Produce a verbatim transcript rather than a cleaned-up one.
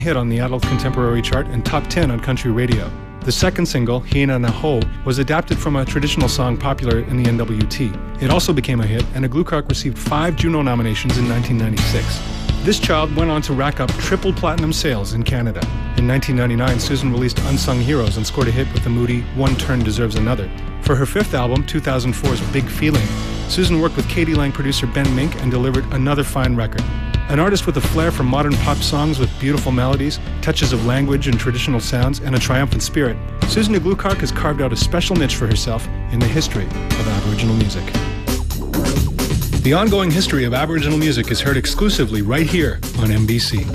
hit on the adult contemporary chart and top ten on country radio. The second single, Hina na Ho, was adapted from a traditional song popular in the N W T. It also became a hit, and Iglookark received five Juno nominations in nineteen ninety-six. This child went on to rack up triple platinum sales in Canada. In nineteen ninety-nine, Susan released Unsung Heroes and scored a hit with the moody One Turn Deserves Another. For her fifth album, two thousand four's Big Feeling, Susan worked with K D Lang producer Ben Mink and delivered another fine record. An artist with a flair for modern pop songs with beautiful melodies, touches of language and traditional sounds, and a triumphant spirit, Susan Iglookark has carved out a special niche for herself in the history of Aboriginal music. The ongoing history of Aboriginal music is heard exclusively right here on M B C.